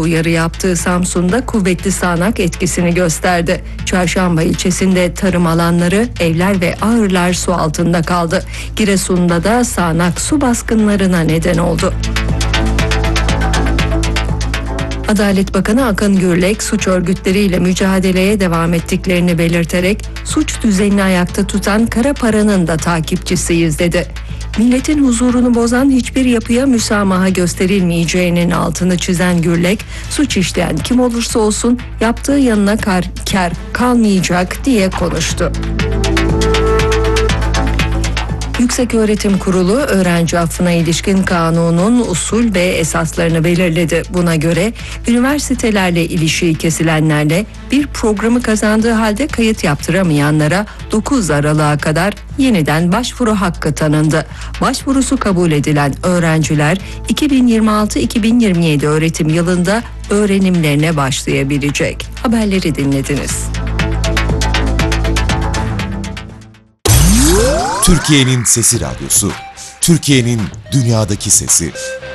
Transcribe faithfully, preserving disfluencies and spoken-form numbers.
uyarı yaptığı Samsun'da kuvvetli sağanak etkisini gösterdi. Çarşamba ilçesinde tarım alanları, evler ve ahırlar su altında kaldı. Giresun'da da sağanak su baskınlarına neden oldu. Adalet Bakanı Akın Gürlek, suç örgütleriyle mücadeleye devam ettiklerini belirterek suç düzenini ayakta tutan kara paranın da takipçisiyiz dedi. Milletin huzurunu bozan hiçbir yapıya müsamaha gösterilmeyeceğinin altını çizen Gürlek, suç işleyen kim olursa olsun yaptığı yanına kar, kar kalmayacak diye konuştu. Yükseköğretim Kurulu öğrenci affına ilişkin kanunun usul ve esaslarını belirledi. Buna göre üniversitelerle ilişiği kesilenlerle bir programı kazandığı halde kayıt yaptıramayanlara dokuz Aralık'a kadar yeniden başvuru hakkı tanındı. Başvurusu kabul edilen öğrenciler iki bin yirmi altı iki bin yirmi yedi öğretim yılında öğrenimlerine başlayabilecek. Haberleri dinlediniz. Türkiye'nin Sesi Radyosu, Türkiye'nin dünyadaki sesi.